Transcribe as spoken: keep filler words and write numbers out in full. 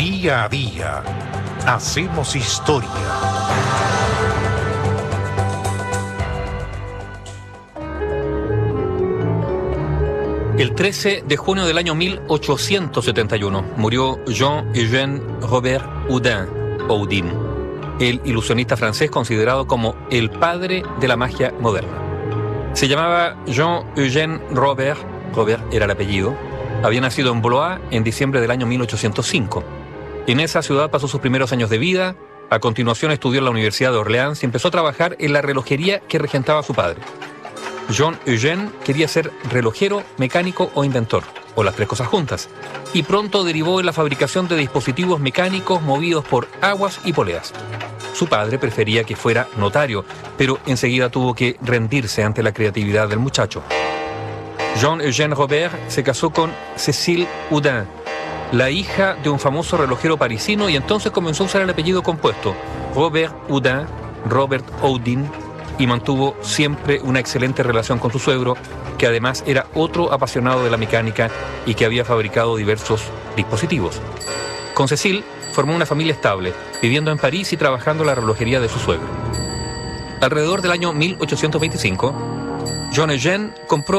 Día a día hacemos historia. El trece de junio del año mil ochocientos setenta y uno murió Jean-Eugène Robert Houdin, Houdin, el ilusionista francés considerado como el padre de la magia moderna. Se llamaba Jean-Eugène Robert, Robert era el apellido, había nacido en Blois en diciembre del año mil ochocientos cinco. En esa ciudad pasó sus primeros años de vida, a continuación estudió en la Universidad de Orleans y empezó a trabajar en la relojería que regentaba su padre. Jean-Eugène quería ser relojero, mecánico o inventor, o las tres cosas juntas, y pronto derivó en la fabricación de dispositivos mecánicos movidos por aguas y poleas. Su padre prefería que fuera notario, pero enseguida tuvo que rendirse ante la creatividad del muchacho. Jean-Eugène Robert se casó con Cécile Houdin, la hija de un famoso relojero parisino, y entonces comenzó a usar el apellido compuesto, Robert Houdin, Robert Houdin, y mantuvo siempre una excelente relación con su suegro, que además era otro apasionado de la mecánica y que había fabricado diversos dispositivos. Con Cécile formó una familia estable, viviendo en París y trabajando en la relojería de su suegro. Alrededor del año mil ochocientos veinticinco, Jean-Eugène compró